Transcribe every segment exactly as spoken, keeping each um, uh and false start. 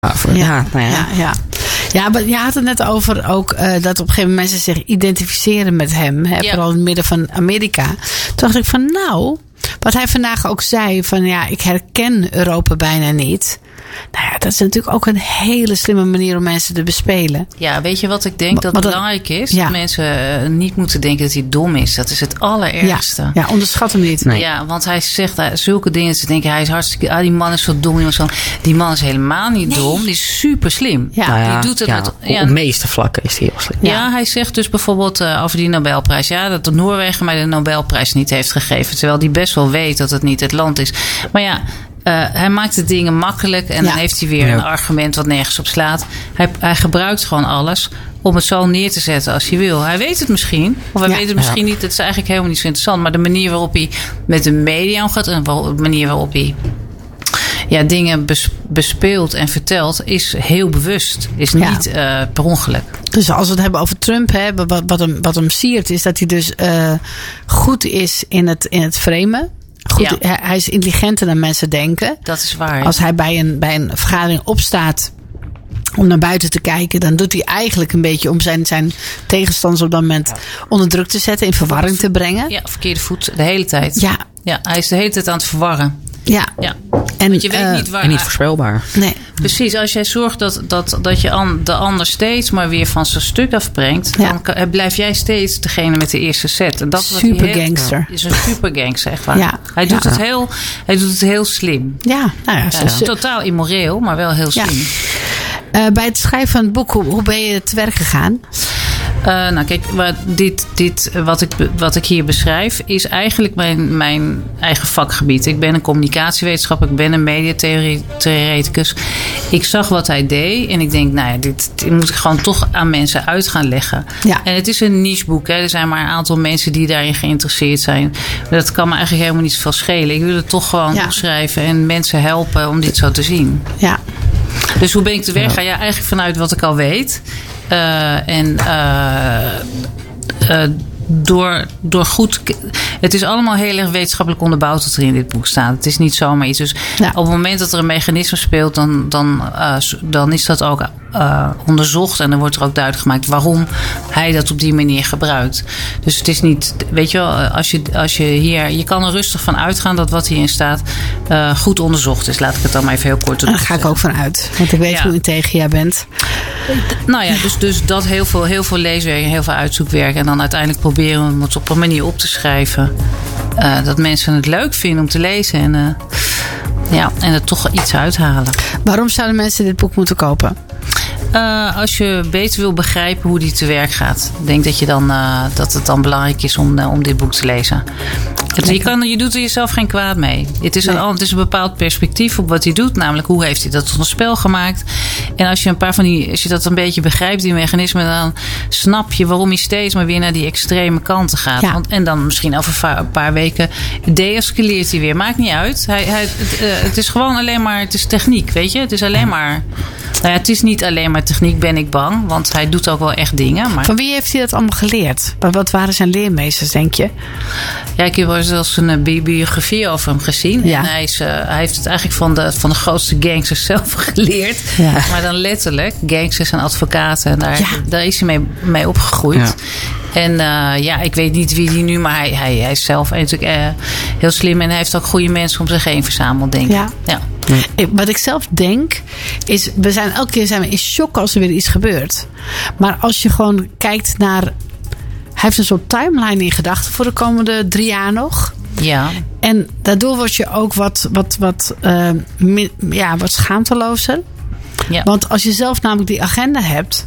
Ja, ja, nou ja. ja, ja. Ja, maar je had het net over ook uh, dat op een gegeven moment mensen zich identificeren met hem. Hè, ja. Vooral in het midden van Amerika. Toen dacht ik van nou, wat hij vandaag ook zei van ja, ik herken Europa bijna niet. Nou ja, dat is natuurlijk ook een hele slimme manier om mensen te bespelen. Ja, weet je wat ik denk dat wat belangrijk is? Ja. Dat mensen uh, niet moeten denken dat hij dom is. Dat is het allerergste. Ja, ja, onderschat hem niet. Nee. Ja, want hij zegt uh, zulke dingen. Ze denken hij is hartstikke. Ah, die man is zo dom. Die, zo, die man is helemaal niet nee. dom. Die is super slim. Ja. Nou ja, die doet het ja, met, op ja, de meeste vlakken is hij heel slim. Ja, ja, hij zegt dus bijvoorbeeld uh, over die Nobelprijs. Ja, dat de Noorwegen mij de Nobelprijs niet heeft gegeven. Terwijl die best wel weet dat het niet het land is. Maar ja. Uh, hij maakt de dingen makkelijk en ja. dan heeft hij weer ja. een argument wat nergens op slaat. Hij, hij gebruikt gewoon alles om het zo neer te zetten als hij wil. Hij weet het misschien, of hij ja. weet het misschien ja. niet. Dat is eigenlijk helemaal niet zo interessant. Maar de manier waarop hij met de media omgaat en de manier waarop hij ja, dingen bes, bespeelt en vertelt is heel bewust. Is ja. niet uh, per ongeluk. Dus als we het hebben over Trump, hè, wat, wat, hem, wat hem siert is dat hij dus uh, goed is in het, in het framen. Goed, ja. Hij is intelligenter dan mensen denken. Dat is waar. Als hij bij een, bij een vergadering opstaat om naar buiten te kijken, dan doet hij eigenlijk een beetje om zijn, zijn tegenstanders op dat moment ja. onder druk te zetten, in verwarring te brengen. Ja, verkeerde voet de hele tijd. Ja. Ja, hij is de hele tijd aan het verwarren. Ja. ja. En, Want je weet uh, niet waar. En niet voorspelbaar. Nee. Precies, als jij zorgt dat, dat, dat je an, de ander steeds maar weer van zijn stuk afbrengt, ja. dan blijf jij steeds degene met de eerste set. En dat super wat gangster. Is een super gangster, echt waar. Ja. Hij, doet ja. het heel, hij doet het heel slim. Ja, nou ja, ja, ja. Totaal immoreel, maar wel heel slim. Ja. Uh, bij het schrijven van het boek, hoe, hoe ben je te werk gegaan? Uh, nou kijk, dit, dit, wat, ik, wat ik hier beschrijf is eigenlijk mijn, mijn eigen vakgebied. Ik ben een communicatiewetenschapper, ik ben een mediatheoreticus. Ik zag wat hij deed en ik denk, nou ja, dit, dit moet ik gewoon toch aan mensen uit gaan leggen. Ja. En het is een nicheboek, hè. Er zijn maar een aantal mensen die daarin geïnteresseerd zijn. Maar dat kan me eigenlijk helemaal niet zoveel schelen. Ik wil het toch gewoon ja. opschrijven en mensen helpen om dit zo te zien. Ja. Dus hoe ben ik te werk gaan? Ja, eigenlijk vanuit wat ik al weet. Uh, en uh, uh, door, door goed. Het is allemaal heel erg wetenschappelijk onderbouwd wat er in dit boek staat. Het is niet zomaar iets. Dus ja. op het moment dat er een mechanisme speelt, dan, dan, uh, dan is dat ook uh, onderzocht. En dan wordt er ook duidelijk gemaakt waarom hij dat op die manier gebruikt. Dus het is niet. Weet je wel, als je, als je hier. Je kan er rustig van uitgaan dat wat hierin staat uh, goed onderzocht is. Laat ik het dan maar even heel kort doen. Daar ga ik ook van uit. Want ik weet ja. hoe integer jij bent. Nou ja, dus, dus dat heel veel, heel veel leeswerk en heel veel uitzoekwerk. En dan uiteindelijk proberen we het op een manier op te schrijven. Uh, dat mensen het leuk vinden om te lezen. En, uh, ja, en er toch iets uithalen. Waarom zouden mensen dit boek moeten kopen? Uh, als je beter wil begrijpen hoe die te werk gaat. Ik denk dat, je dan, uh, dat het dan belangrijk is om, uh, om dit boek te lezen. Het, je, kan, je doet er jezelf geen kwaad mee. Het is, een, nee. het is een bepaald perspectief op wat hij doet. Namelijk, hoe heeft hij dat tot een spel gemaakt? En als je een paar van die, als je dat een beetje begrijpt, die mechanismen, dan snap je waarom hij steeds maar weer naar die extreme kanten gaat. Ja. Want, en dan misschien over een paar weken deescaleert hij weer. Maakt niet uit. Hij, hij, het, uh, het is gewoon alleen maar, het is techniek, weet je? Het is alleen maar. Nou ja, het is niet alleen maar techniek, ben ik bang. Want hij doet ook wel echt dingen. Maar... Van wie heeft hij dat allemaal geleerd? Wat waren zijn leermeesters, denk je? Ja, ik heb wel zelfs een biografie over hem gezien. Ja. En hij, is, uh, hij heeft het eigenlijk van de, van de grootste gangsters zelf geleerd. Ja. Maar dan letterlijk. Gangsters en advocaten. En daar, ja. daar is hij mee, mee opgegroeid. Ja. En uh, ja, ik weet niet wie die nu, maar hij, hij, hij is zelf natuurlijk uh, heel slim. En hij heeft ook goede mensen om zich heen verzameld, denk ik. Ja. Ja. Ja. Wat ik zelf denk, is we zijn elke keer zijn we in shock als er weer iets gebeurt. Maar als je gewoon kijkt naar. Hij heeft een soort timeline in gedachten voor de komende drie jaar nog. Ja. En daardoor word je ook wat, wat, wat, uh, min, ja, wat schaamtelozer. Ja. Want als je zelf namelijk die agenda hebt,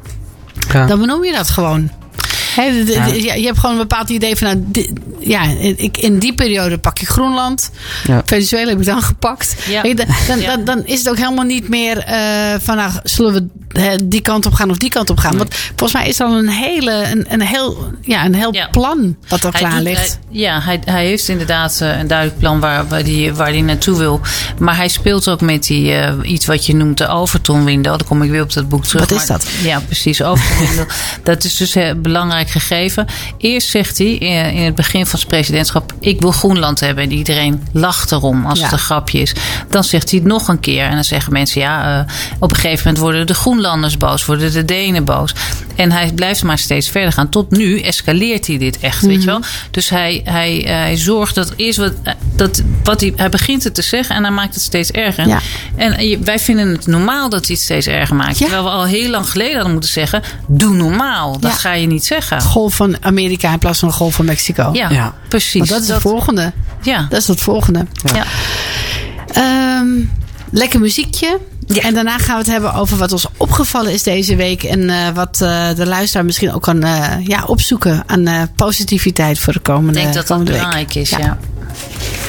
ja. dan benoem je dat gewoon. He, de, de, ja. de, je hebt gewoon een bepaald idee van, nou, di, ja, ik, in die periode pak ik Groenland. Ja. Venezuela heb ik dan gepakt. Ja. He, dan, dan, ja. dan, dan is het ook helemaal niet meer uh, van, nou, zullen we die kant op gaan of die kant op gaan. Nee. Want volgens mij is er al een hele, een, een heel, ja, een heel ja. plan wat er klaar ligt. Hij, ja, hij, hij heeft inderdaad een duidelijk plan waar, waar die, waar die naartoe wil. Maar hij speelt ook met die uh, iets wat je noemt de Overton window. Dan kom ik weer op dat boek terug. Wat is dat? Maar, ja, precies. Overton window. Dat is dus een belangrijk gegeven. Eerst zegt hij in het begin van zijn presidentschap: ik wil Groenland hebben. En iedereen lacht erom als ja. het een grapje is. Dan zegt hij het nog een keer. En dan zeggen mensen: ja, uh, op een gegeven moment worden de Groenlanders boos, worden de Denen boos. En hij blijft maar steeds verder gaan. Tot nu escaleert hij dit echt, mm-hmm. weet je wel. Dus hij, hij, hij zorgt dat eerst wat, dat, wat hij, hij begint het te zeggen en hij maakt het steeds erger. Ja. En wij vinden het normaal dat hij het steeds erger maakt. Ja. Terwijl we al heel lang geleden hadden moeten zeggen: doe normaal. Dat ja. ga je niet zeggen. Golf van Amerika in plaats van de Golf van Mexico. Ja, ja. precies. Want dat is dat, het volgende. Ja. Dat is het volgende. Ja. Ja. Um, lekker muziekje. Ja. En daarna gaan we het hebben over wat ons opgevallen is deze week. En uh, wat uh, de luisteraar misschien ook kan uh, ja, opzoeken aan uh, positiviteit voor de komende week. Ik denk dat dat belangrijk is, ja. ja.